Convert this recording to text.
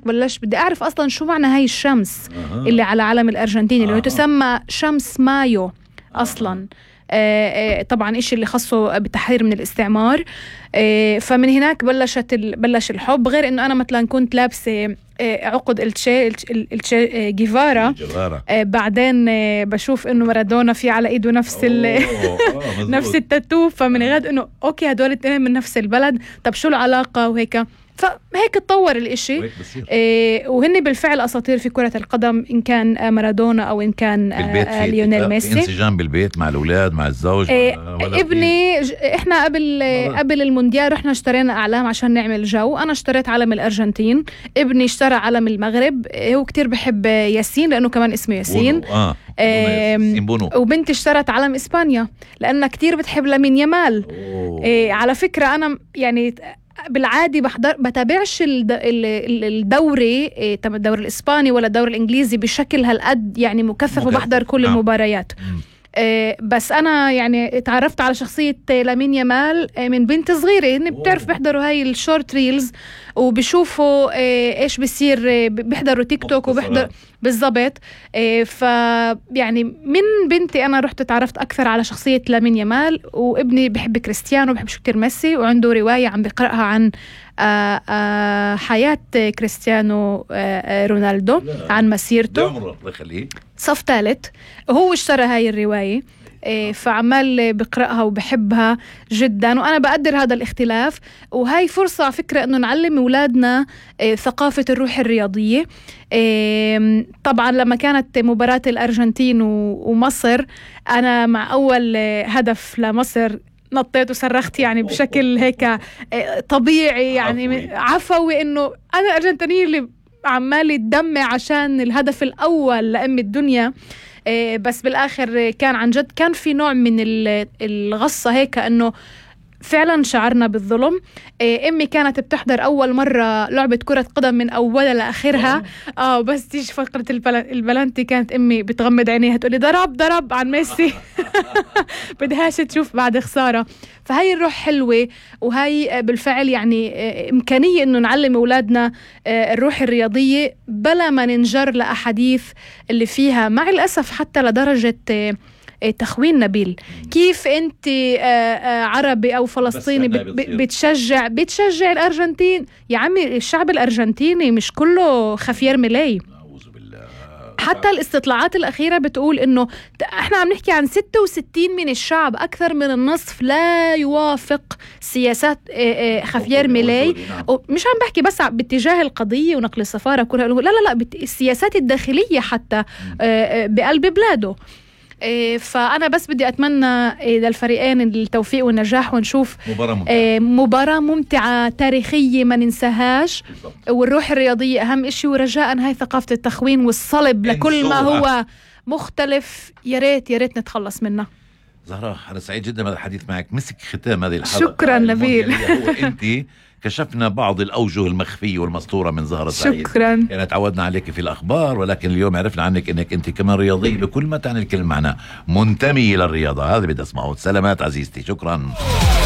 هناك بدي أعرف أصلا شو معنى هاي الشمس اللي على علم الأرجنتين اللي هو تسمى شمس مايو أصلا. طبعا إشي اللي خصه بالتحرير من الاستعمار. فمن هناك بلش الحب، غير إنه أنا مثلا كنت لابسة عقد التشي جيفارا. بعدين بشوف إنه مارادونا في على إيده نفس التاتو، فمن غاد إنه أوكي هدول الاثنين من نفس البلد، طب شو العلاقة وهيك. فهيك تطور الاشي. وهن بالفعل أساطير في كرة القدم، إن كان مارادونا أو إن كان ليونيل ميسي. انسجام بالبيت مع الأولاد مع الزوج. ابني إحنا قبل المونديال رحنا اشترينا أعلام عشان نعمل جو. أنا اشتريت علم الأرجنتين، ابني اشترى علم المغرب. هو كتير بحب ياسين لأنه كمان اسمه ياسين. وبنتي اشترت علم إسبانيا لأنها كتير بتحب لامين يامال. على فكرة أنا يعني بالعادي بتابعش الدوري الإسباني ولا الدوري الإنجليزي بشكل هالقد يعني مكثف، وبحضر كل المباريات. بس أنا يعني تعرفت على شخصية لامين يامال من بنت صغيرة. هن بتعرف بيحضروا هاي الشورت ريلز وبيشوفوا إيش بيصير، بيحضروا تيك توك وبيحضر بالضبط. فيعني من بنتي أنا رحت تعرفت أكثر على شخصية لامين يامال. وابني بحب كريستيانو، بحب شو كتير ميسي، وعنده رواية عم بقرأها عن حياة كريستيانو رونالدو، عن مسيرته. صف ثالث هو اشترى هاي الرواية، فعمال بقرأها وبحبها جدا. وأنا بقدر هذا الاختلاف، وهاي فرصة على فكرة أنه نعلم أولادنا ثقافة الروح الرياضية. طبعا لما كانت مباراة الأرجنتين ومصر، أنا مع أول هدف لمصر نطيت وصرخت يعني بشكل هيك طبيعي، يعني عفوي، إنه أنا أرجنتيني اللي عمالي تدمع عشان الهدف الأول لأم الدنيا. بس بالآخر كان عن جد كان في نوع من الغصة هيك، أنه فعلا شعرنا بالظلم. أمي كانت بتحضر أول مرة لعبة كرة قدم من أولها لآخرها. بس تيجي فقرة البلانتي كانت أمي بتغمض عينيها تقولي ضرب عن ميسي. بدهاش تشوف بعد خسارة. فهاي الروح حلوة، وهاي بالفعل يعني إمكانية إنه نعلم أولادنا الروح الرياضية بلا ما ننجر لأحاديث اللي فيها مع الأسف حتى لدرجة تخوين نبيل. كيف أنت عربي أو فلسطيني بتشجع الأرجنتين؟ يا عمي الشعب الأرجنتيني مش كله خفير ملاي. حتى الاستطلاعات الأخيرة بتقول إنه إحنا عم نحكي عن 66 من الشعب، أكثر من النصف لا يوافق سياسات خفير ميلاي. مش عم بحكي بس باتجاه القضية ونقل السفارة كلها، لا السياسات الداخلية حتى بقلب بلاده. فأنا بس بدي أتمنى للفريقين التوفيق والنجاح، ونشوف مباراة ممتعة تاريخية ما ننساهاش. والروح الرياضية أهم إشي، ورجاء هاي ثقافة التخوين والصلب لكل ما هو مختلف يا ريت نتخلص منها. زهراء أنا سعيد جدا بالحديث معك. مسك ختام هذه الحلقة. شكرا نبيل. أنت كشفنا بعض الأوجه المخفية والمسطورة من زهرة سعيد. شكرا. يعني تعودنا عليك في الأخبار، ولكن اليوم عرفنا عنك أنك أنت كمان رياضية بكل ما تعني الكلمة، معناه منتمية للرياضة. هذا بدي أسمعه. سلامات عزيزتي، شكرا.